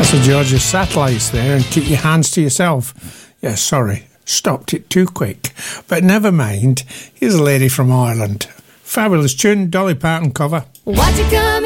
Sir George's Satellites there, and keep your hands to yourself. Yeah, sorry, stopped it too quick. But never mind, here's a lady from Ireland. Fabulous tune, Dolly Parton cover. What you coming